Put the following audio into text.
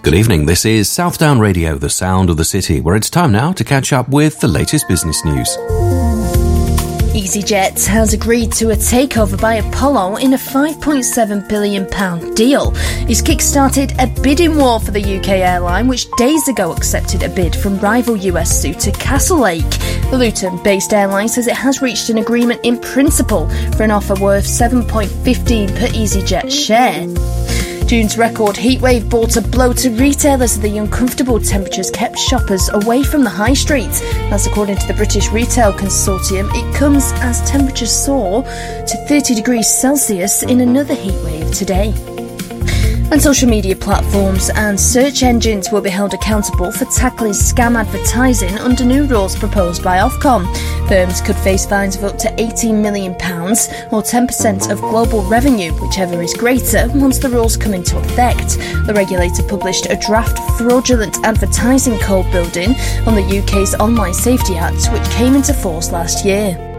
Good evening, this is Southdown Radio, the sound of the city, where it's time now to catch up with the latest business news. EasyJet has agreed to a takeover by Apollo in a £5.7 billion deal. It's kick-started a bidding war for the UK airline, which days ago accepted a bid from rival US suitor Castlelake. The Luton-based airline says it has reached an agreement in principle for an offer worth $7.15 per EasyJet share. June's record heatwave brought a blow to retailers as the uncomfortable temperatures kept shoppers away from the high street. That's according to the British Retail Consortium. It comes as temperatures soar to 30 degrees Celsius in another heatwave today. And social media platforms and search engines will be held accountable for tackling scam advertising under new rules proposed by Ofcom. Firms could face fines of up to £18 million or 10% of global revenue, whichever is greater, once the rules come into effect. The regulator published a draft fraudulent advertising code building on the UK's Online Safety Act, which came into force last year.